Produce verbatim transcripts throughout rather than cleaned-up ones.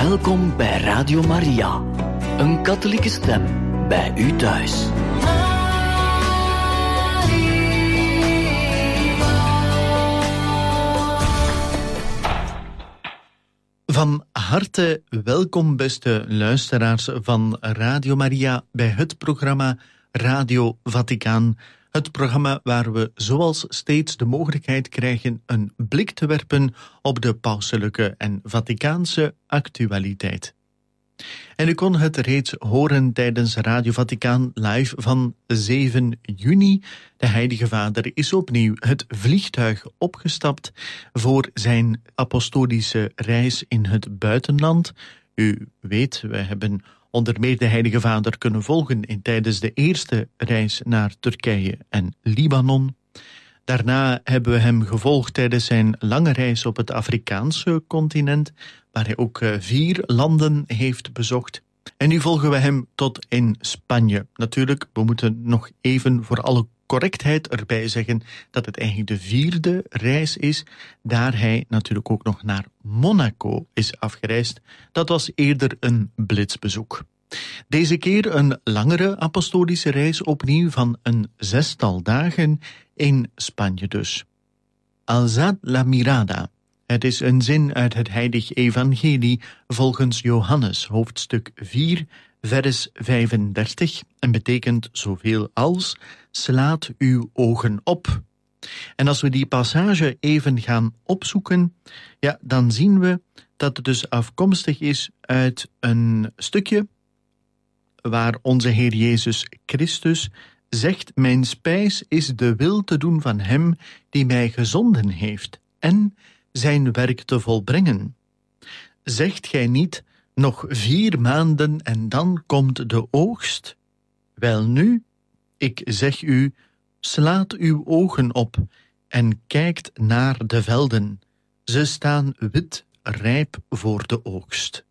Welkom bij Radio Maria, een katholieke stem bij u thuis. Van harte welkom, beste luisteraars van Radio Maria, bij het programma Radio Vaticaan. Het programma waar we zoals steeds de mogelijkheid krijgen een blik te werpen op de pauselijke en Vaticaanse actualiteit. En u kon het reeds horen tijdens Radio Vaticaan live van zeven juni. De Heilige Vader is opnieuw het vliegtuig opgestapt voor zijn apostolische reis in het buitenland. U weet, we hebben onder meer de Heilige Vader kunnen volgen in tijdens de eerste reis naar Turkije en Libanon. Daarna hebben we hem gevolgd tijdens zijn lange reis op het Afrikaanse continent, waar hij ook vier landen heeft bezocht. En nu volgen we hem tot in Spanje. Natuurlijk, we moeten nog even voor alle correctheid erbij zeggen dat het eigenlijk de vierde reis is, daar hij natuurlijk ook nog naar Monaco is afgereisd. Dat was eerder een blitsbezoek. Deze keer een langere apostolische reis, opnieuw van een zestal dagen in Spanje dus. Alzad la mirada. Het is een zin uit het Heilig Evangelie volgens Johannes, hoofdstuk vier, vers vijfendertig, en betekent zoveel als: slaat uw ogen op. En als we die passage even gaan opzoeken, ja, dan zien we dat het dus afkomstig is uit een stukje waar onze Heer Jezus Christus zegt: mijn spijs is de wil te doen van hem die mij gezonden heeft en zijn werk te volbrengen. Zegt gij niet, nog vier maanden en dan komt de oogst? Welnu, ik zeg u, slaat uw ogen op en kijkt naar de velden. Ze staan wit, rijp voor de oogst.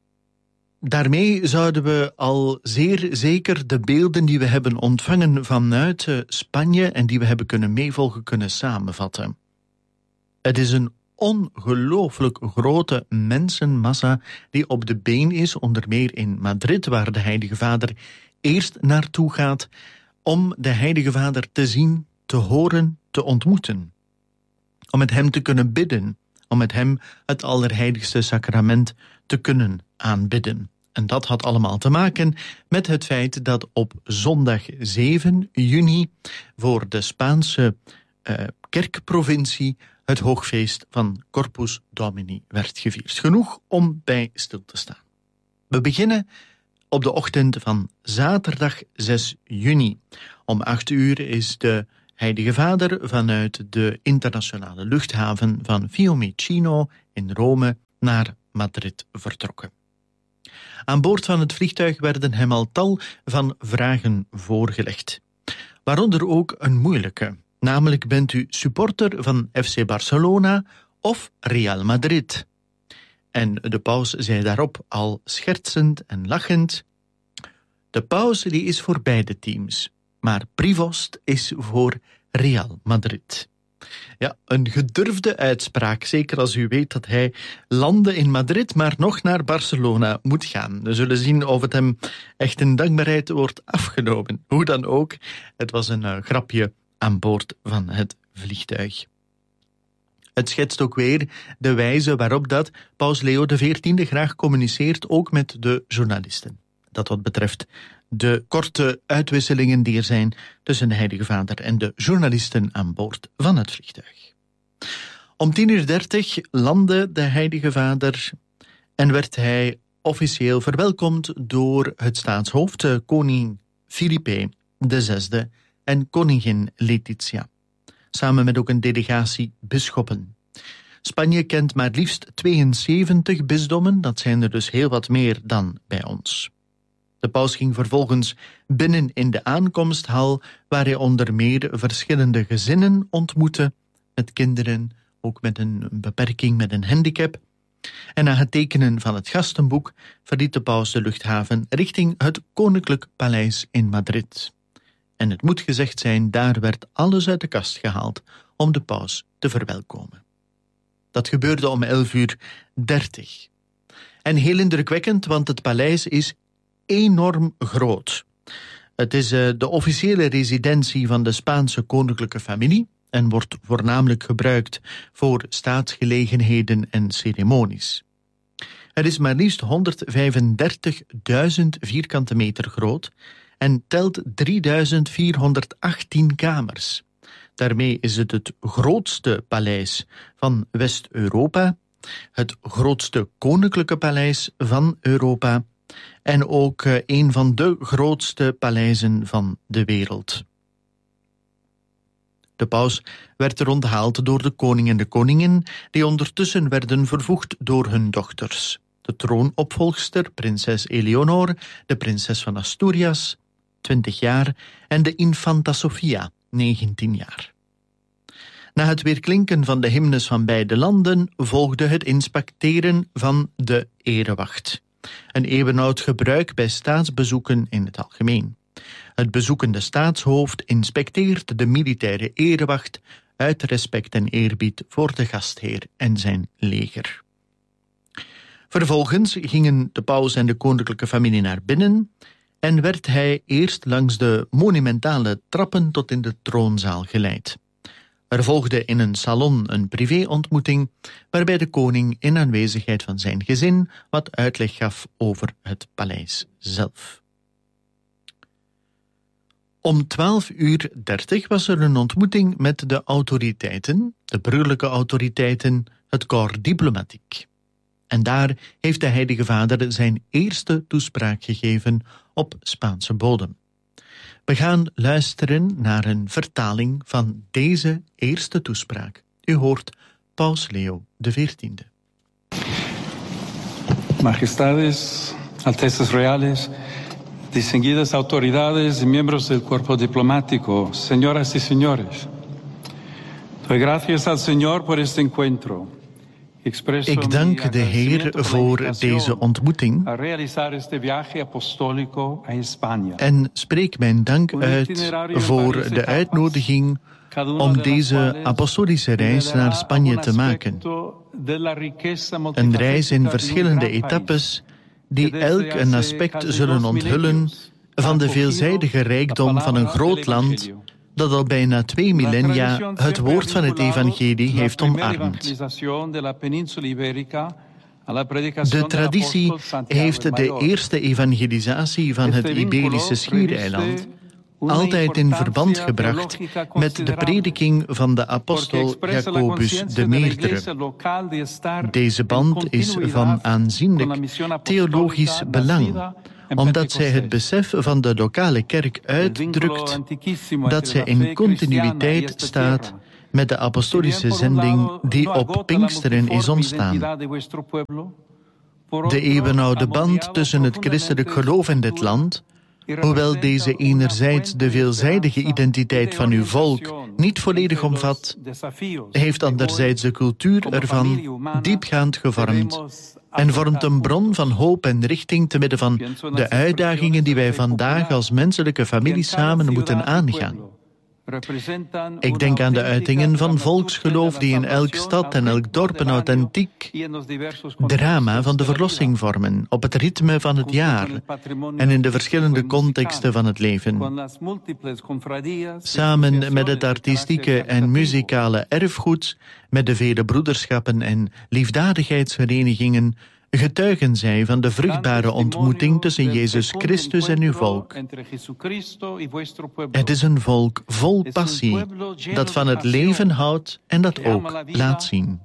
Daarmee zouden we al zeer zeker de beelden die we hebben ontvangen vanuit Spanje en die we hebben kunnen meevolgen kunnen samenvatten. Het is een ongelooflijk grote mensenmassa die op de been is, onder meer in Madrid, waar de Heilige Vader eerst naartoe gaat, om de Heilige Vader te zien, te horen, te ontmoeten. Om met hem te kunnen bidden, om met hem het Allerheiligste Sacrament te kunnen aanbidden. En dat had allemaal te maken met het feit dat op zondag zeven juni voor de Spaanse uh, kerkprovincie het hoogfeest van Corpus Domini werd gevierd. Genoeg om bij stil te staan. We beginnen op de ochtend van zaterdag zes juni. Om acht uur is de Heilige Vader vanuit de internationale luchthaven van Fiumicino in Rome naar Madrid vertrokken. Aan boord van het vliegtuig werden hem al tal van vragen voorgelegd. Waaronder ook een moeilijke. Namelijk, bent u supporter van F C Barcelona of Real Madrid? En de paus zei daarop al schertsend en lachend: de paus die is voor beide teams, maar Privost is voor Real Madrid. Ja, een gedurfde uitspraak, zeker als u weet dat hij landde in Madrid, maar nog naar Barcelona moet gaan. We zullen zien of het hem echt in dankbaarheid wordt afgenomen. Hoe dan ook, het was een uh, grapje aan boord van het vliegtuig. Het schetst ook weer de wijze waarop dat Paus Leo de veertiende graag communiceert, ook met de journalisten. Dat wat betreft de korte uitwisselingen die er zijn tussen de Heilige Vader en de journalisten aan boord van het vliegtuig. Om tien uur dertig landde de Heilige Vader en werd hij officieel verwelkomd door het staatshoofd, koning Filippe de zesde en koningin Letizia, samen met ook een delegatie bisschoppen. Spanje kent maar liefst tweeënzeventig bisdommen, dat zijn er dus heel wat meer dan bij ons. De paus ging vervolgens binnen in de aankomsthal, waar hij onder meer verschillende gezinnen ontmoette, met kinderen, ook met een beperking, met een handicap. En na het tekenen van het gastenboek verliet de paus de luchthaven richting het Koninklijk Paleis in Madrid. En het moet gezegd zijn, daar werd alles uit de kast gehaald om de paus te verwelkomen. Dat gebeurde om elf uur dertig. En heel indrukwekkend, want het paleis is enorm groot. Het is uh, de officiële residentie van de Spaanse koninklijke familie en wordt voornamelijk gebruikt voor staatsgelegenheden en ceremonies. Het is maar liefst honderdvijfendertigduizend vierkante meter groot en telt drieduizend vierhonderdachttien kamers. Daarmee is het het grootste paleis van West-Europa, het grootste koninklijke paleis van Europa en ook uh, een van de grootste paleizen van de wereld. De paus werd er onthaald door de koning en de koningin, die ondertussen werden vervoegd door hun dochters. De troonopvolgster, prinses Eleonor, de prinses van Asturias, twintig jaar, en de infanta Sofia, negentien jaar. Na het weerklinken van de hymnes van beide landen volgde het inspecteren van de erewacht. Een eeuwenoud gebruik bij staatsbezoeken in het algemeen. Het bezoekende staatshoofd inspecteert de militaire erewacht uit respect en eerbied voor de gastheer en zijn leger. Vervolgens gingen de paus en de koninklijke familie naar binnen en werd hij eerst langs de monumentale trappen tot in de troonzaal geleid. Er volgde in een salon een privéontmoeting waarbij de koning in aanwezigheid van zijn gezin wat uitleg gaf over het paleis zelf. Om twaalf uur dertig was er een ontmoeting met de autoriteiten, de burgerlijke autoriteiten, het corps diplomatiek. En daar heeft de Heilige Vader zijn eerste toespraak gegeven op Spaanse bodem. We gaan luisteren naar een vertaling van deze eerste toespraak. U hoort Paus Leo de veertiende. Majestades, Altezas Reales, distinguidas autoridades y miembros del cuerpo diplomático, señoras y señores. Doy gracias al Señor por este encuentro. Ik dank de Heer voor deze ontmoeting en spreek mijn dank uit voor de uitnodiging om deze apostolische reis naar Spanje te maken. Een reis in verschillende etappes die elk een aspect zullen onthullen van de veelzijdige rijkdom van een groot land dat al bijna twee millennia het woord van het evangelie heeft omarmd. De traditie heeft de eerste evangelisatie van het Iberische schiereiland altijd in verband gebracht met de prediking van de apostel Jacobus de Meerdere. Deze band is van aanzienlijk theologisch belang, omdat zij het besef van de lokale kerk uitdrukt dat zij in continuïteit staat met de apostolische zending die op Pinksteren is ontstaan. De eeuwenoude band tussen het christelijk geloof en dit land, hoewel deze enerzijds de veelzijdige identiteit van uw volk niet volledig omvat, heeft anderzijds de cultuur ervan diepgaand gevormd en vormt een bron van hoop en richting te midden van de uitdagingen die wij vandaag als menselijke familie samen moeten aangaan. Ik denk aan de uitingen van volksgeloof die in elk stad en elk dorp een authentiek drama van de verlossing vormen, op het ritme van het jaar en in de verschillende contexten van het leven. Samen met het artistieke en muzikale erfgoed, met de vele broederschappen en liefdadigheidsverenigingen, getuigen zij van de vruchtbare ontmoeting tussen Jezus Christus en uw volk. Het is een volk vol passie, dat van het leven houdt en dat ook laat zien.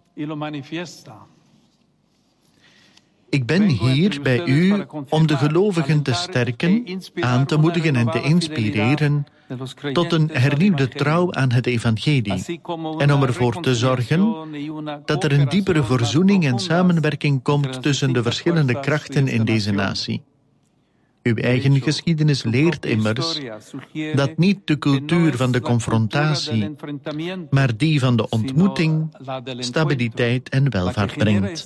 Ik ben hier bij u om de gelovigen te sterken, aan te moedigen en te inspireren tot een hernieuwde trouw aan het evangelie en om ervoor te zorgen dat er een diepere verzoening en samenwerking komt tussen de verschillende krachten in deze natie. Uw eigen geschiedenis leert immers dat niet de cultuur van de confrontatie, maar die van de ontmoeting, stabiliteit en welvaart brengt.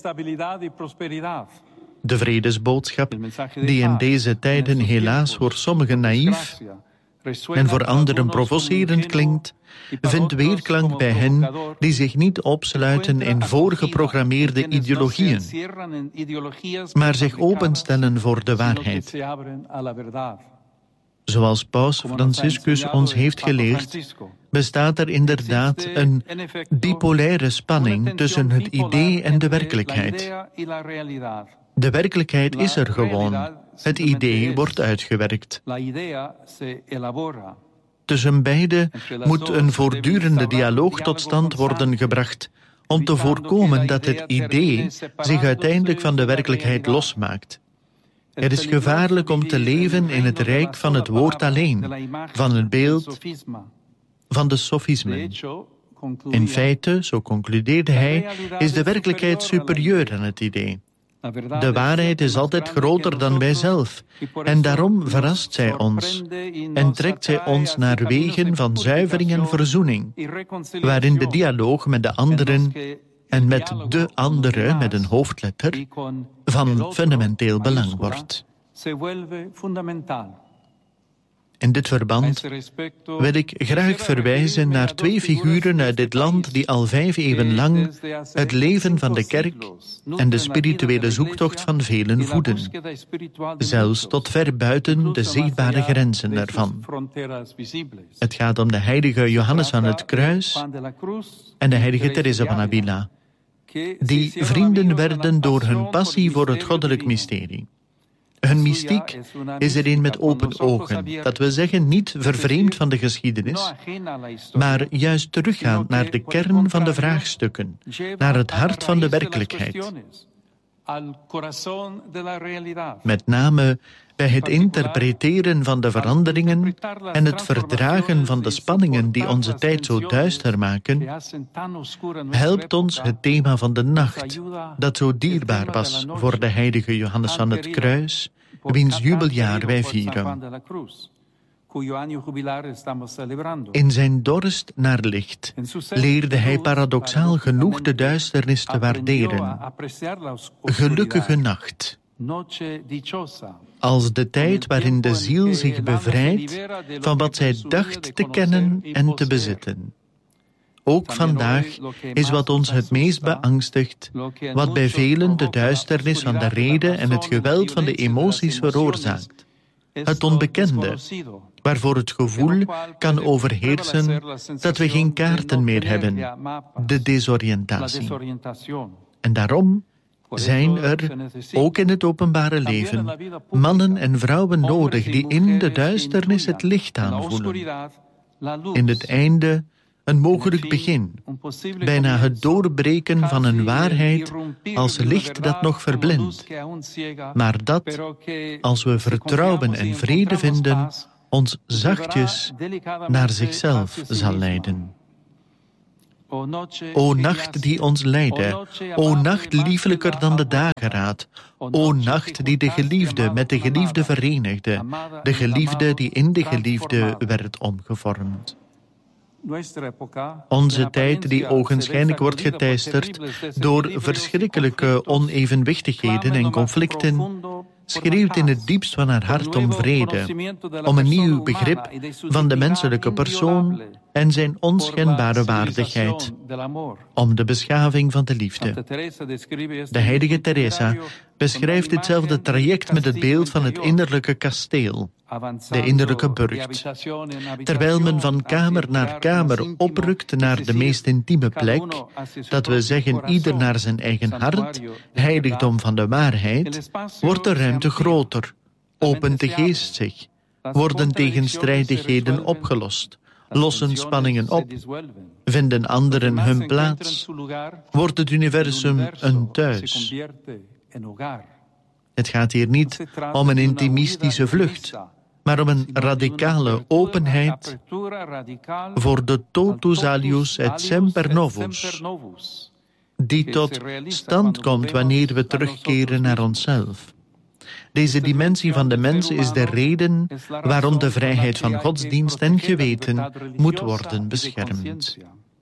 De vredesboodschap, die in deze tijden helaas voor sommigen naïef en voor anderen provocerend klinkt, vindt weerklank bij hen die zich niet opsluiten in voorgeprogrammeerde ideologieën, maar zich openstellen voor de waarheid. Zoals Paus Franciscus ons heeft geleerd, bestaat er inderdaad een bipolaire spanning tussen het idee en de werkelijkheid. De werkelijkheid is er gewoon. Het idee wordt uitgewerkt. Tussen beide moet een voortdurende dialoog tot stand worden gebracht om te voorkomen dat het idee zich uiteindelijk van de werkelijkheid losmaakt. Het is gevaarlijk om te leven in het rijk van het woord alleen, van het beeld, van de sofismen. In feite, zo concludeerde hij, is de werkelijkheid superieur aan het idee. De waarheid is altijd groter dan wij zelf, en daarom verrast zij ons en trekt zij ons naar wegen van zuivering en verzoening, waarin de dialoog met de anderen en met de andere, met een hoofdletter, van fundamenteel belang wordt. In dit verband wil ik graag verwijzen naar twee figuren uit dit land die al vijf eeuwen lang het leven van de kerk en de spirituele zoektocht van velen voeden, zelfs tot ver buiten de zichtbare grenzen ervan. Het gaat om de heilige Johannes aan het kruis en de heilige Teresa van Avila, die vrienden werden door hun passie voor het goddelijk mysterie. Hun mystiek is er een met open ogen, dat wil zeggen niet vervreemd van de geschiedenis, maar juist teruggaand naar de kern van de vraagstukken, naar het hart van de werkelijkheid. Met name bij het interpreteren van de veranderingen en het verdragen van de spanningen die onze tijd zo duister maken, helpt ons het thema van de nacht, dat zo dierbaar was voor de heilige Johannes aan het kruis, wiens jubeljaar wij vieren. In zijn dorst naar licht leerde hij paradoxaal genoeg de duisternis te waarderen. Gelukkige nacht. Als de tijd waarin de ziel zich bevrijdt van wat zij dacht te kennen en te bezitten. Ook vandaag is wat ons het meest beangstigt, wat bij velen de duisternis van de reden en het geweld van de emoties veroorzaakt. Het onbekende, waarvoor het gevoel kan overheersen dat we geen kaarten meer hebben, de desoriëntatie. En daarom zijn er, ook in het openbare leven, mannen en vrouwen nodig die in de duisternis het licht aanvoelen. In het einde een mogelijk begin, bijna het doorbreken van een waarheid als licht dat nog verblindt, maar dat, als we vertrouwen en vrede vinden, ons zachtjes naar zichzelf zal leiden. O nacht die ons leidde, o nacht liefelijker dan de dageraad, o nacht die de geliefde met de geliefde verenigde, de geliefde die in de geliefde werd omgevormd. Onze tijd die ogenschijnlijk wordt geteisterd door verschrikkelijke onevenwichtigheden en conflicten, schreeuwt in het diepst van haar hart om vrede, om een nieuw begrip van de menselijke persoon en zijn onschendbare waardigheid, om de beschaving van de liefde. De heilige Teresa beschrijft hetzelfde traject met het beeld van het innerlijke kasteel, de innerlijke burcht. Terwijl men van kamer naar kamer oprukt naar de meest intieme plek, dat we zeggen ieder naar zijn eigen hart, heiligdom van de waarheid, wordt de ruimte groter, opent de geest zich, worden tegenstrijdigheden opgelost, lossen spanningen op, vinden anderen hun plaats, wordt het universum een thuis. Het gaat hier niet om een intimistische vlucht, maar om een radicale openheid voor de totus alius et semper novus, die tot stand komt wanneer we terugkeren naar onszelf. Deze dimensie van de mens is de reden waarom de vrijheid van godsdienst en geweten moet worden beschermd.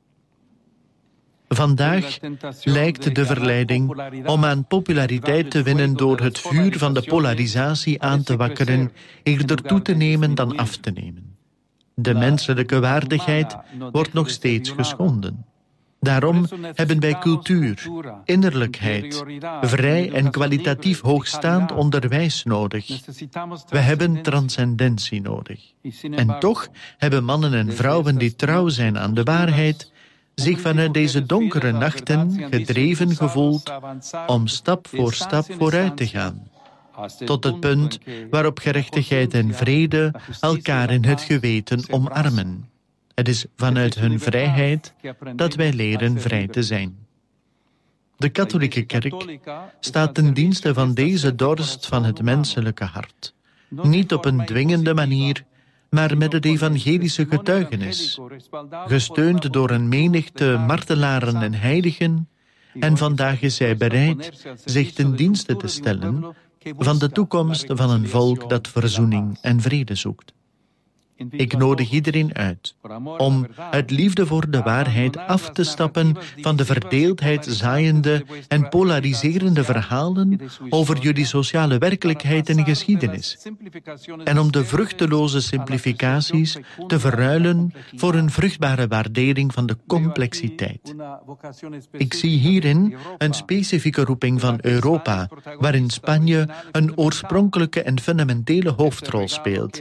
Vandaag lijkt de verleiding om aan populariteit te winnen door het vuur van de polarisatie aan te wakkeren eerder toe te nemen dan af te nemen. De menselijke waardigheid wordt nog steeds geschonden. Daarom hebben wij cultuur, innerlijkheid, vrij en kwalitatief hoogstaand onderwijs nodig. We hebben transcendentie nodig. En toch hebben mannen en vrouwen die trouw zijn aan de waarheid zich vanuit deze donkere nachten gedreven gevoeld om stap voor stap vooruit te gaan, tot het punt waarop gerechtigheid en vrede elkaar in het geweten omarmen. Het is vanuit hun vrijheid dat wij leren vrij te zijn. De katholieke kerk staat ten dienste van deze dorst van het menselijke hart. Niet op een dwingende manier, maar met het evangelische getuigenis, gesteund door een menigte martelaren en heiligen, en vandaag is zij bereid zich ten dienste te stellen van de toekomst van een volk dat verzoening en vrede zoekt. Ik nodig iedereen uit om uit liefde voor de waarheid af te stappen van de verdeeldheid zaaiende en polariserende verhalen over jullie sociale werkelijkheid en geschiedenis, en om de vruchteloze simplificaties te verruilen voor een vruchtbare waardering van de complexiteit. Ik zie hierin een specifieke roeping van Europa, waarin Spanje een oorspronkelijke en fundamentele hoofdrol speelt.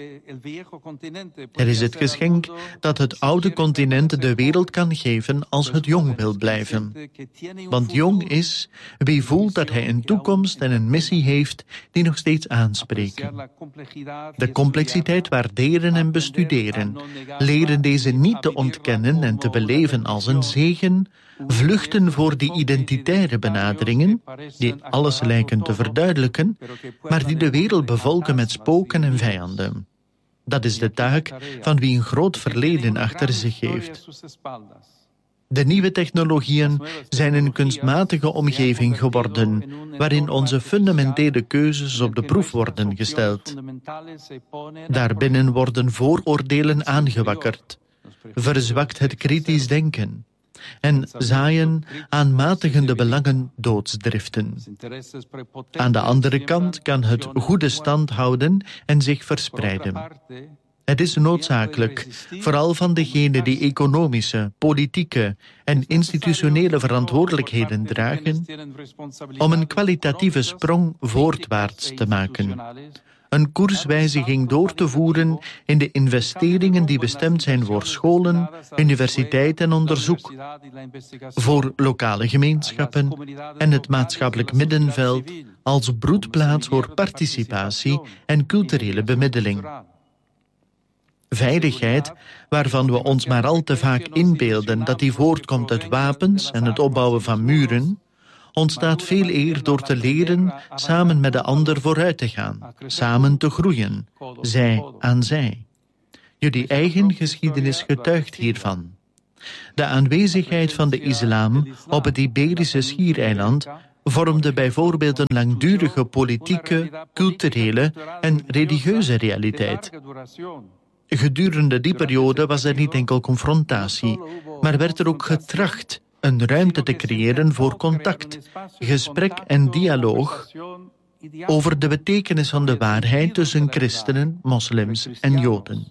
Er is het geschenk dat het oude continent de wereld kan geven als het jong wil blijven. Want jong is wie voelt dat hij een toekomst en een missie heeft die nog steeds aanspreken. De complexiteit waarderen en bestuderen, leren deze niet te ontkennen en te beleven als een zegen, vluchten voor die identitaire benaderingen, die alles lijken te verduidelijken, maar die de wereld bevolken met spoken en vijanden. Dat is de taak van wie een groot verleden achter zich heeft. De nieuwe technologieën zijn een kunstmatige omgeving geworden, waarin onze fundamentele keuzes op de proef worden gesteld. Daarbinnen worden vooroordelen aangewakkerd, verzwakt het kritisch denken en zaaien aanmatigende belangen doodsdriften. Aan de andere kant kan het goede stand houden en zich verspreiden. Het is noodzakelijk, vooral van degenen die economische, politieke en institutionele verantwoordelijkheden dragen, om een kwalitatieve sprong voortwaarts te maken. Een koerswijziging door te voeren in de investeringen die bestemd zijn voor scholen, universiteit en onderzoek, voor lokale gemeenschappen en het maatschappelijk middenveld als broedplaats voor participatie en culturele bemiddeling. Veiligheid, waarvan we ons maar al te vaak inbeelden dat die voortkomt uit wapens en het opbouwen van muren, ontstaat veel eer door te leren samen met de ander vooruit te gaan, samen te groeien, zij aan zij. Jullie eigen geschiedenis getuigt hiervan. De aanwezigheid van de islam op het Iberische schiereiland vormde bijvoorbeeld een langdurige politieke, culturele en religieuze realiteit. Gedurende die periode was er niet enkel confrontatie, maar werd er ook getracht een ruimte te creëren voor contact, gesprek en dialoog over de betekenis van de waarheid tussen christenen, moslims en joden.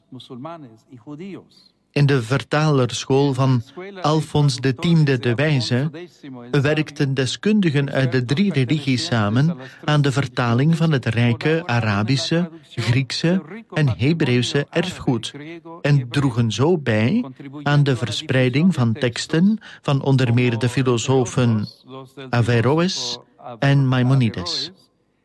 In de vertalerschool van Alfons de Tiende de Wijze werkten deskundigen uit de drie religies samen aan de vertaling van het rijke Arabische, Griekse en Hebreeuwse erfgoed en droegen zo bij aan de verspreiding van teksten van onder meer de filosofen Averroes en Maimonides.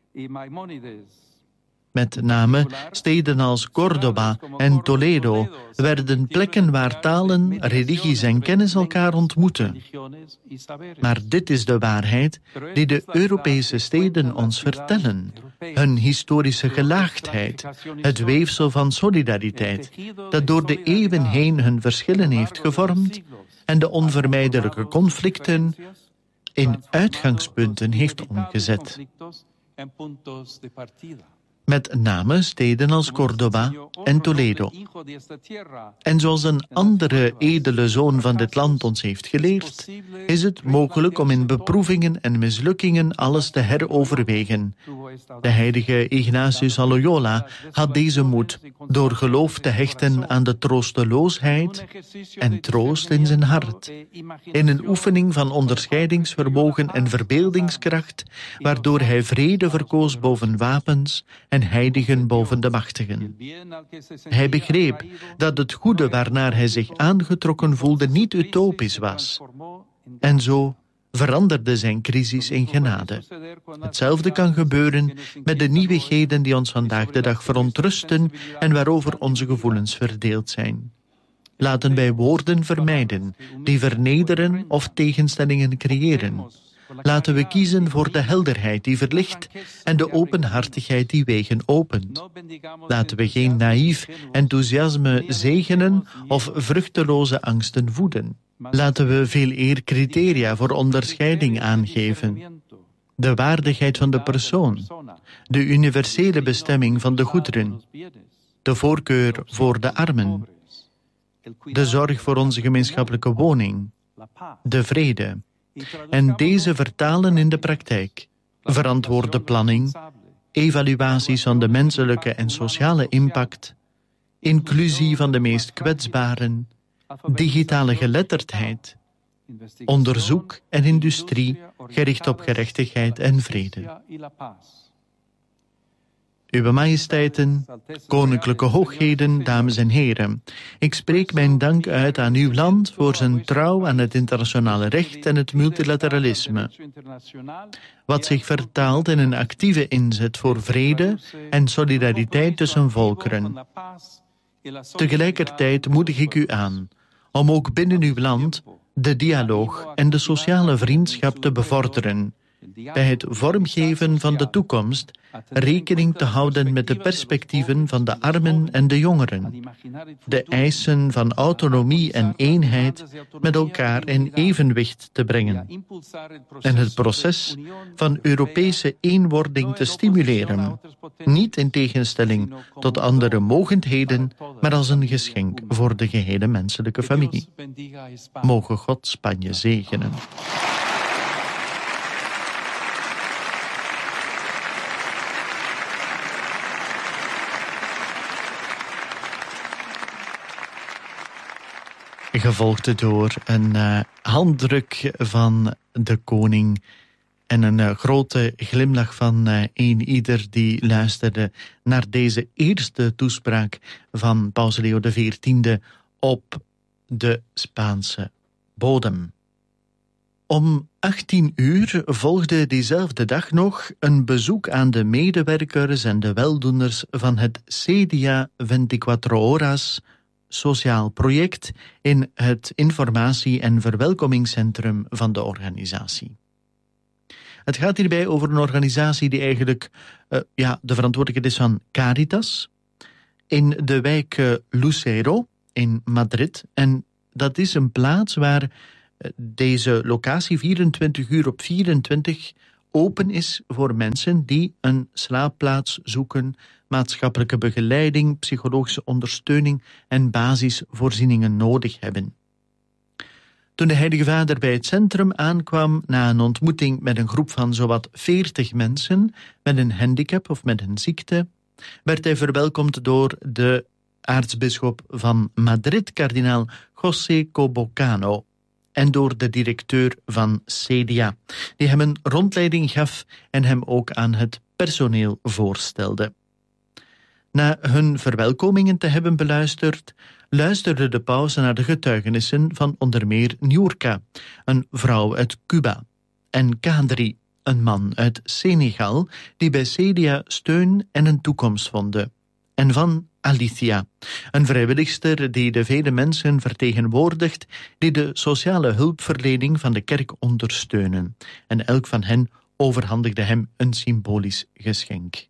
Met name steden als Córdoba en Toledo werden plekken waar talen, religies en kennis elkaar ontmoeten. Maar dit is de waarheid die de Europese steden ons vertellen. Hun historische gelaagdheid, het weefsel van solidariteit, dat door de eeuwen heen hun verschillen heeft gevormd en de onvermijdelijke conflicten in uitgangspunten heeft omgezet. Met name steden als Córdoba en Toledo. En zoals een andere edele zoon van dit land ons heeft geleerd, is het mogelijk om in beproevingen en mislukkingen alles te heroverwegen De heilige Ignatius van Loyola had deze moed door geloof te hechten aan de troosteloosheid en troost in zijn hart, in een oefening van onderscheidingsvermogen en verbeeldingskracht, waardoor hij vrede verkoos boven wapens en heiligen boven de machtigen. Hij begreep dat het goede waarnaar hij zich aangetrokken voelde niet utopisch was. En zo veranderde zijn crisis in genade. Hetzelfde kan gebeuren met de nieuwigheden die ons vandaag de dag verontrusten en waarover onze gevoelens verdeeld zijn. Laten wij woorden vermijden die vernederen of tegenstellingen creëren. Laten we kiezen voor de helderheid die verlicht en de openhartigheid die wegen opent. Laten we geen naïef enthousiasme zegenen of vruchteloze angsten voeden. Laten we veel eer criteria voor onderscheiding aangeven. De waardigheid van de persoon, de universele bestemming van de goederen, de voorkeur voor de armen, de zorg voor onze gemeenschappelijke woning, de vrede, en deze vertalen in de praktijk. Verantwoorde planning, evaluaties van de menselijke en sociale impact, inclusie van de meest kwetsbaren, digitale geletterdheid, onderzoek en industrie gericht op gerechtigheid en vrede. Uwe majesteiten, koninklijke hoogheden, dames en heren, ik spreek mijn dank uit aan uw land voor zijn trouw aan het internationale recht en het multilateralisme, wat zich vertaalt in een actieve inzet voor vrede en solidariteit tussen volkeren. Tegelijkertijd moedig ik u aan om ook binnen uw land de dialoog en de sociale vriendschap te bevorderen, bij het vormgeven van de toekomst rekening te houden met de perspectieven van de armen en de jongeren, de eisen van autonomie en eenheid met elkaar in evenwicht te brengen en het proces van Europese eenwording te stimuleren, niet in tegenstelling tot andere mogendheden, maar als een geschenk voor de gehele menselijke familie. Moge God Spanje zegenen. Gevolgd door een uh, handdruk van de koning en een uh, grote glimlach van uh, een ieder die luisterde naar deze eerste toespraak van Paus Leo de veertiende op de Spaanse bodem. Om achttien uur volgde diezelfde dag nog een bezoek aan de medewerkers en de weldoeners van het C D A ventiquattro horas sociaal project in het informatie- en verwelkomingscentrum van de organisatie. Het gaat hierbij over een organisatie die eigenlijk uh, ja, de verantwoordelijkheid is van Caritas in de wijk uh, Lucero in Madrid. En dat is een plaats waar uh, deze locatie vierentwintig uur op vierentwintig open is voor mensen die een slaapplaats zoeken, maatschappelijke begeleiding, psychologische ondersteuning en basisvoorzieningen nodig hebben. Toen de Heilige Vader bij het centrum aankwam na een ontmoeting met een groep van zowat veertig mensen met een handicap of met een ziekte, werd hij verwelkomd door de aartsbisschop van Madrid, kardinaal José Cobocano, en door de directeur van C D A, die hem een rondleiding gaf en hem ook aan het personeel voorstelde. Na hun verwelkomingen te hebben beluisterd, luisterde de paus naar de getuigenissen van onder meer Niurka, een vrouw uit Cuba, en Kadri, een man uit Senegal, die bij C D A steun en een toekomst vonden, en van Alicia, een vrijwilligster die de vele mensen vertegenwoordigt die de sociale hulpverlening van de kerk ondersteunen, en elk van hen overhandigde hem een symbolisch geschenk.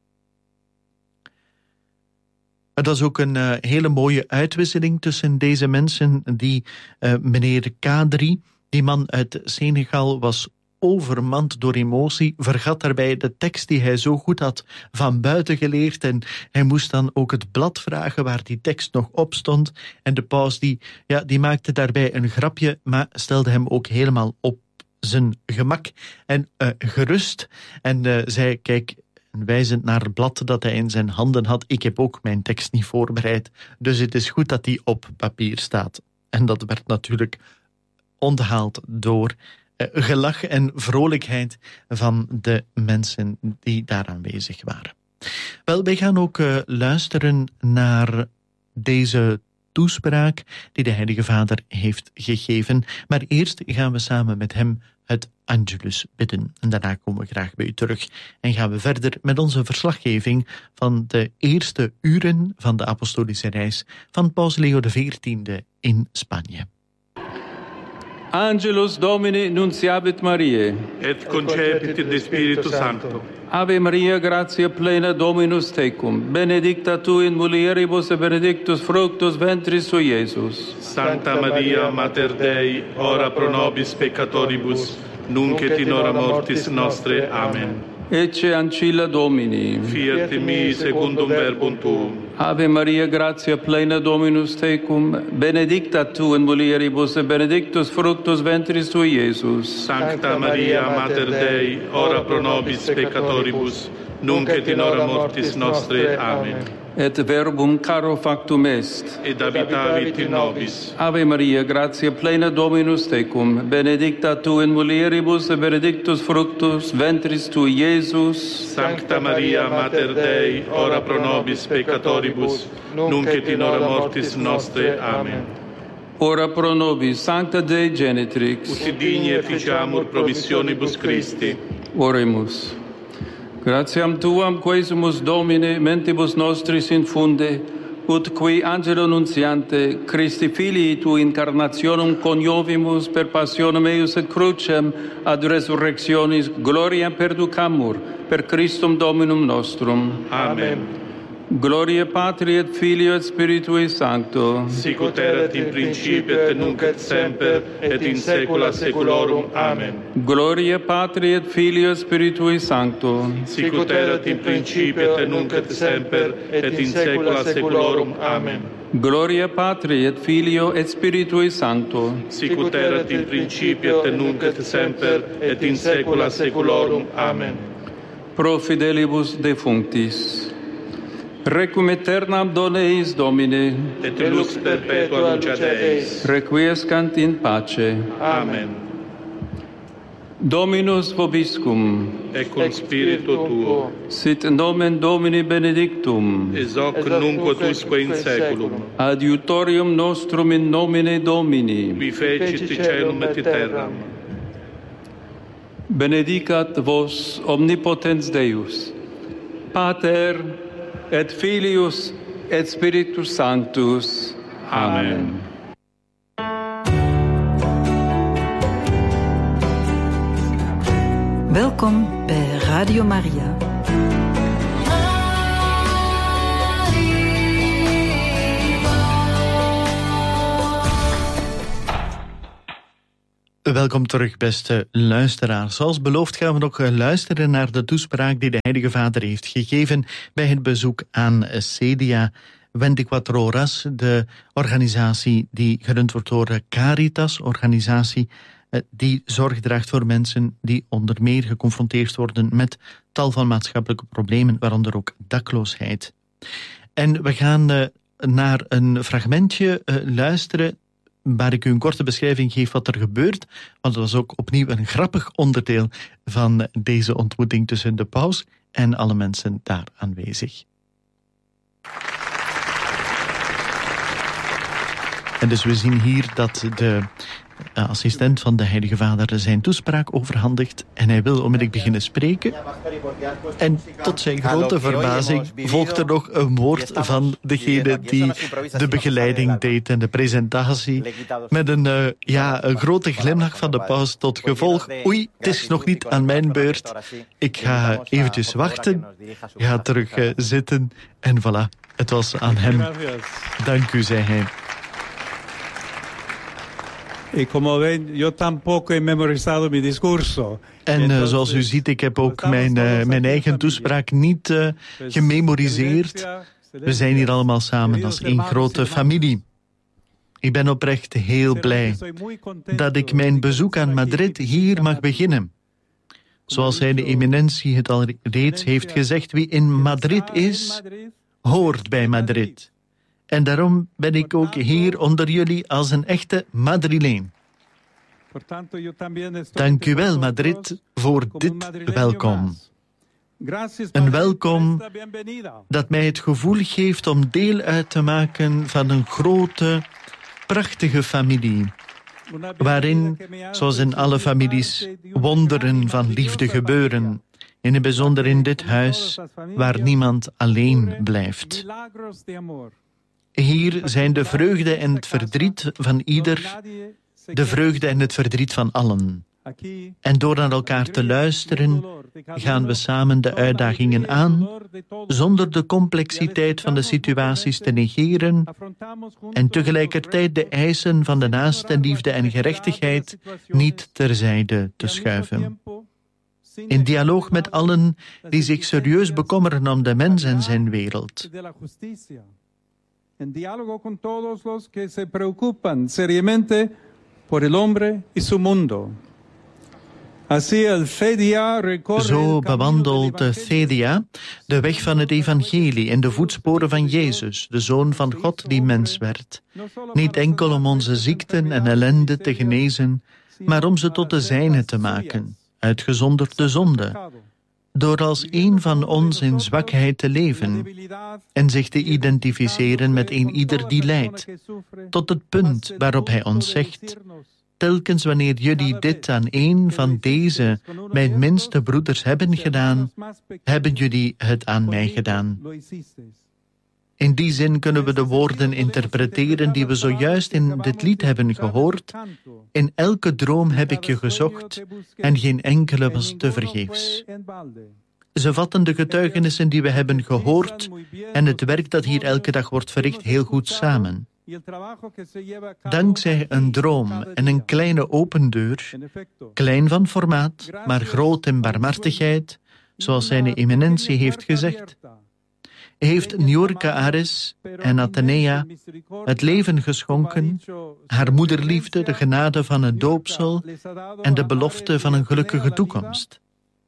Het was ook een uh, hele mooie uitwisseling tussen deze mensen. Die uh, meneer Kadri, die man uit Senegal, was overmand door emotie, vergat daarbij de tekst die hij zo goed had van buiten geleerd en hij moest dan ook het blad vragen waar die tekst nog op stond. En de paus die, ja, die maakte daarbij een grapje, maar stelde hem ook helemaal op zijn gemak en uh, gerust en uh, zei, kijk, wijzend naar het blad dat hij in zijn handen had. Ik heb ook mijn tekst niet voorbereid, dus het is goed dat die op papier staat. En dat werd natuurlijk onthaald door uh, gelach en vrolijkheid van de mensen die daar aanwezig waren. Wel, wij gaan ook uh, luisteren naar deze toespraak die de Heilige Vader heeft gegeven. Maar eerst gaan we samen met hem het Angelus bidden. En daarna komen we graag bij u terug en gaan we verder met onze verslaggeving van de eerste uren van de apostolische reis van Paus Leo de veertiende in Spanje. Angelus Domini nunciabit Mariae. Et concepit in Spiritu Sancto. Ave Maria, gratia plena, Dominus tecum. Benedicta tu in mulieribus et benedictus fructus ventris sui, Iesus. Sancta Maria, Mater Dei, ora pro nobis peccatoribus, nunc et in hora mortis nostre. Amen. Ecce ancilla Domini. Fiat in mi secundum verbum tuum. Ave Maria, gratia plena, Dominus tecum. Benedicta tu in mulieribus et benedictus fructus ventris sui, Iesus. Sancta Maria, Mater Dei, ora pro nobis peccatoribus, nunc et in hora mortis nostre. Amen. Et verbum caro factum est. Et habitavit in nobis. Ave Maria, gratia plena, Dominus tecum. Benedicta tu in mulieribus et benedictus fructus ventris tui, Iesus. Sancta Maria, Mater Dei, ora pro nobis peccatoribus, nunc et in hora mortis nostre. Amen. Ora pro nobis, Sancta Dei Genitrix. Ut digni efficiamur promissionibus Christi. Oremus. Gratiam Tuam, quesumus Domine, mentibus nostris infunde, ut qui angelo nunciante, Christi Filii tu incarnationum coniovimus per passionem eius et crucem ad resurrectionis gloria perducamur per Christum Dominum nostrum. Amen. Gloria Patri et Filio et Spiritui Sancto. Sic ut erat in principio et nunc et semper et in saecula saeculorum. Amen. Gloria Patri et Filio et Spiritui Sancto. Sic ut erat in principio et nunc et semper et in saecula saeculorum. Amen. Gloria Patri et Filio et Spiritui Sancto. Sic ut erat in principio et nunc et semper et in saecula saeculorum. Amen. Pro fidelibus defunctis. Requiem aeternam dona eis, Domine. Et lux perpetua lucet eis. Requiescant in pace. Amen. Dominus vobiscum. Et cum spiritu tuo. Sit nomen Domini benedictum. Ex hoc nunc et usque in saeculum. Adiutorium nostrum in nomine Domini. Qui fecit caelum et terram. Benedicat vos omnipotens Deus, Pater et Filius et Spiritus Sanctus. Amen. Welkom bij Radio Maria. Welkom terug, beste luisteraars. Zoals beloofd gaan we nog luisteren naar de toespraak die de Heilige Vader heeft gegeven bij het bezoek aan Cedia ventiquattro Horas, de organisatie die gerund wordt door Caritas, organisatie die zorg draagt voor mensen die onder meer geconfronteerd worden met tal van maatschappelijke problemen, waaronder ook dakloosheid. En we gaan naar een fragmentje luisteren waar ik u een korte beschrijving geef wat er gebeurt, want het was ook opnieuw een grappig onderdeel van deze ontmoeting tussen de paus en alle mensen daar aanwezig. En dus we zien hier dat de assistent van de Heilige Vader zijn toespraak overhandigt en hij wil onmiddellijk beginnen spreken. En tot zijn grote verbazing volgt er nog een woord van degene die de begeleiding deed en de presentatie met een, uh, ja, een grote glimlach van de paus tot gevolg. Oei, het is nog niet aan mijn beurt. Ik ga eventjes wachten, ga terug uh, zitten en voilà, het was aan hem. Dank u, zei hij. Y como ven, yo tampoco he memorizado mi discurso. En uh, zoals u ziet, ik heb ook mijn, uh, mijn eigen toespraak niet uh, gememoriseerd. We zijn hier allemaal samen als één grote familie. Ik ben oprecht heel blij dat ik mijn bezoek aan Madrid hier mag beginnen. Zoals hij de eminentie het al reeds heeft gezegd, wie in Madrid is, hoort bij Madrid. En daarom ben ik ook hier onder jullie als een echte Madrileen. Dank u wel, Madrid, voor dit welkom. Een welkom dat mij het gevoel geeft om deel uit te maken van een grote, prachtige familie, waarin, zoals in alle families, wonderen van liefde gebeuren, in het bijzonder in dit huis, waar niemand alleen blijft. Hier zijn de vreugde en het verdriet van ieder, de vreugde en het verdriet van allen. En door naar elkaar te luisteren, gaan we samen de uitdagingen aan, zonder de complexiteit van de situaties te negeren en tegelijkertijd de eisen van de naastenliefde en gerechtigheid niet terzijde te schuiven. In dialoog met allen die zich serieus bekommeren om de mens en zijn wereld. En diálogo con todos los que se preocupan seriamente por el hombre y su mundo. Zo bewandelt de Thedia de weg van het evangelie in de voetsporen van Jezus, de Zoon van God die mens werd. Niet enkel om onze ziekten en ellende te genezen, maar om ze tot de zijne te maken, uitgezonderd de zonde. Door als een van ons in zwakheid te leven en zich te identificeren met een ieder die lijdt, tot het punt waarop hij ons zegt: telkens wanneer jullie dit aan een van deze, mijn minste broeders, hebben gedaan, hebben jullie het aan mij gedaan. In die zin kunnen we de woorden interpreteren die we zojuist in dit lied hebben gehoord. In elke droom heb ik je gezocht en geen enkele was tevergeefs. Ze vatten de getuigenissen die we hebben gehoord en het werk dat hier elke dag wordt verricht heel goed samen. Dankzij een droom en een kleine open deur, klein van formaat, maar groot in barmhartigheid, zoals zijn eminentie heeft gezegd, heeft Niurka Ares en Athenea het leven geschonken, haar moederliefde, de genade van het doopsel en de belofte van een gelukkige toekomst.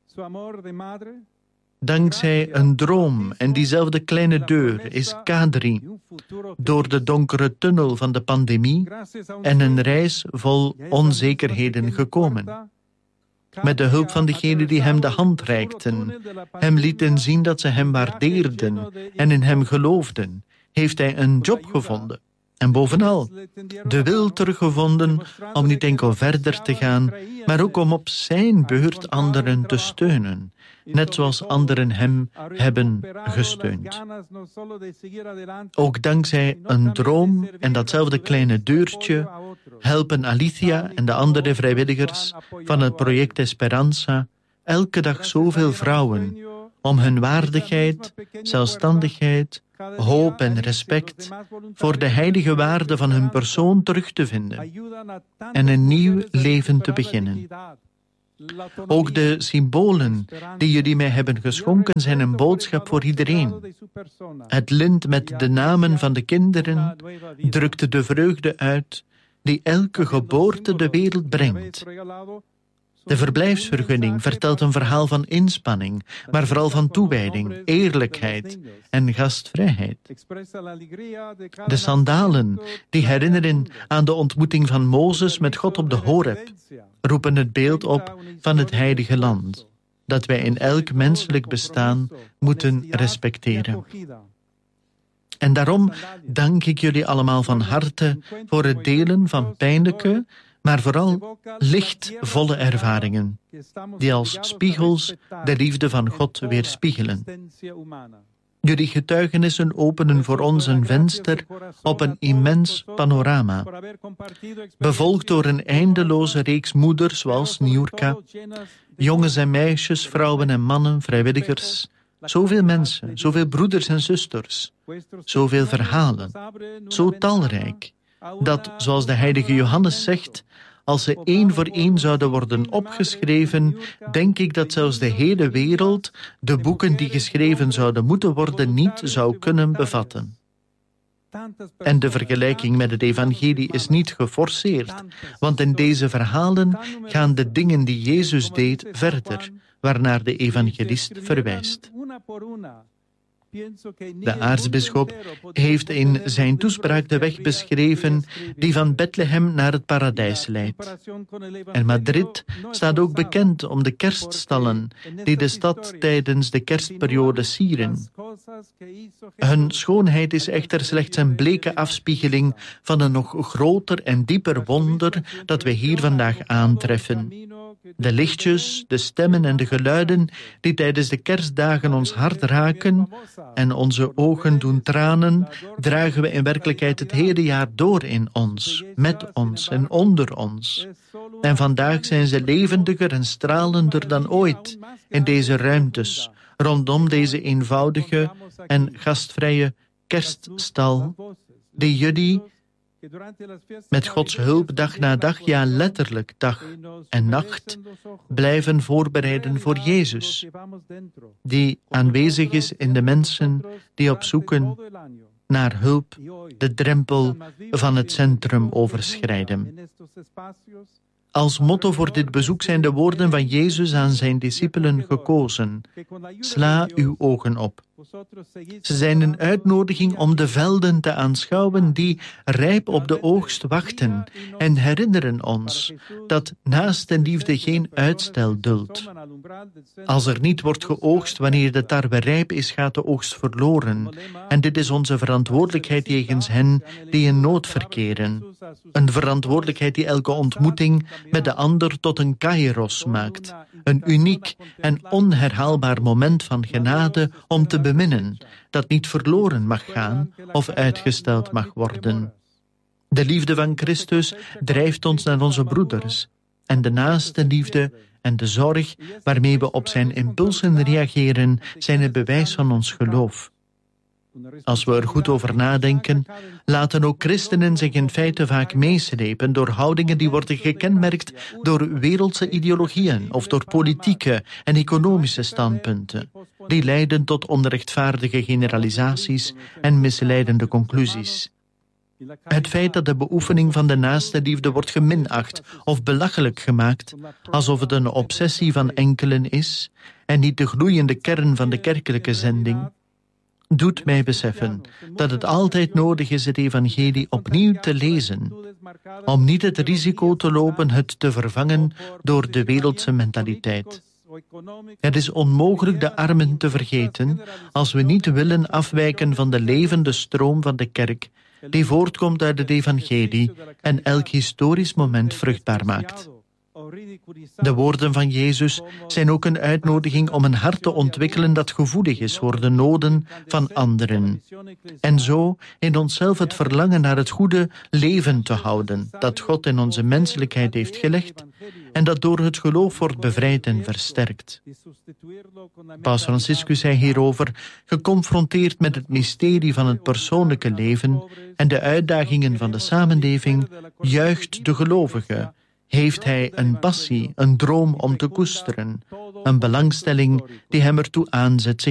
Dankzij een droom en diezelfde kleine deur is Kadri door de donkere tunnel van de pandemie en een reis vol onzekerheden gekomen. Met de hulp van degenen die hem de hand reikten, hem lieten zien dat ze hem waardeerden en in hem geloofden, heeft hij een job gevonden. En bovenal, de wil teruggevonden om niet enkel verder te gaan, maar ook om op zijn beurt anderen te steunen, net zoals anderen hem hebben gesteund. Ook dankzij een droom en datzelfde kleine deurtje helpen Alicia en de andere vrijwilligers van het project Esperanza elke dag zoveel vrouwen om hun waardigheid, zelfstandigheid, hoop en respect voor de heilige waarde van hun persoon terug te vinden en een nieuw leven te beginnen. Ook de symbolen die jullie mij hebben geschonken zijn een boodschap voor iedereen. Het lint met de namen van de kinderen drukt de vreugde uit die elke geboorte de wereld brengt. De verblijfsvergunning vertelt een verhaal van inspanning, maar vooral van toewijding, eerlijkheid en gastvrijheid. De sandalen, die herinneren aan de ontmoeting van Mozes met God op de Horeb, roepen het beeld op van het heilige land, dat wij in elk menselijk bestaan moeten respecteren. En daarom dank ik jullie allemaal van harte voor het delen van pijnlijke, maar vooral lichtvolle ervaringen, die als spiegels de liefde van God weerspiegelen. Jullie getuigenissen openen voor ons een venster op een immens panorama, bevolkt door een eindeloze reeks moeders zoals Niurka, jongens en meisjes, vrouwen en mannen, vrijwilligers, zoveel mensen, zoveel broeders en zusters, zoveel verhalen, zo talrijk, dat, zoals de heilige Johannes zegt, als ze één voor één zouden worden opgeschreven, denk ik dat zelfs de hele wereld de boeken die geschreven zouden moeten worden niet zou kunnen bevatten. En de vergelijking met het evangelie is niet geforceerd, want in deze verhalen gaan de dingen die Jezus deed verder, waarnaar de evangelist verwijst. De aartsbisschop heeft in zijn toespraak de weg beschreven die van Bethlehem naar het paradijs leidt. En Madrid staat ook bekend om de kerststallen die de stad tijdens de kerstperiode sieren. Hun schoonheid is echter slechts een bleke afspiegeling van een nog groter en dieper wonder dat we hier vandaag aantreffen. De lichtjes, de stemmen en de geluiden die tijdens de kerstdagen ons hart raken en onze ogen doen tranen, dragen we in werkelijkheid het hele jaar door in ons, met ons en onder ons. En vandaag zijn ze levendiger en stralender dan ooit in deze ruimtes, rondom deze eenvoudige en gastvrije kerststal, die jullie met Gods hulp dag na dag, ja letterlijk dag en nacht, blijven voorbereiden voor Jezus, die aanwezig is in de mensen die op zoeken naar hulp de drempel van het centrum overschrijden. Als motto voor dit bezoek zijn de woorden van Jezus aan zijn discipelen gekozen. Sla uw ogen op. Ze zijn een uitnodiging om de velden te aanschouwen die rijp op de oogst wachten en herinneren ons dat naastenliefde geen uitstel duldt. Als er niet wordt geoogst wanneer de tarwe rijp is, gaat de oogst verloren. En dit is onze verantwoordelijkheid jegens hen die in nood verkeren. Een verantwoordelijkheid die elke ontmoeting met de ander tot een kairos maakt. Een uniek en onherhaalbaar moment van genade om te beminnen, dat niet verloren mag gaan of uitgesteld mag worden. De liefde van Christus drijft ons naar onze broeders en de naaste liefde en de zorg waarmee we op zijn impulsen reageren zijn het bewijs van ons geloof. Als we er goed over nadenken, laten ook christenen zich in feite vaak meeslepen door houdingen die worden gekenmerkt door wereldse ideologieën of door politieke en economische standpunten, die leiden tot onrechtvaardige generalisaties en misleidende conclusies. Het feit dat de beoefening van de naaste liefde wordt geminacht of belachelijk gemaakt, alsof het een obsessie van enkelen is en niet de gloeiende kern van de kerkelijke zending, doet mij beseffen dat het altijd nodig is het evangelie opnieuw te lezen, om niet het risico te lopen het te vervangen door de wereldse mentaliteit. Het is onmogelijk de armen te vergeten als we niet willen afwijken van de levende stroom van de kerk, die voortkomt uit het evangelie en elk historisch moment vruchtbaar maakt. De woorden van Jezus zijn ook een uitnodiging om een hart te ontwikkelen dat gevoelig is voor de noden van anderen. En zo in onszelf het verlangen naar het goede leven te houden, dat God in onze menselijkheid heeft gelegd en dat door het geloof wordt bevrijd en versterkt. Paus Franciscus zei hierover, geconfronteerd met het mysterie van het persoonlijke leven en de uitdagingen van de samenleving, juicht de gelovige. Heeft hij een passie, een droom om te koesteren, een belangstelling die hem ertoe aanzet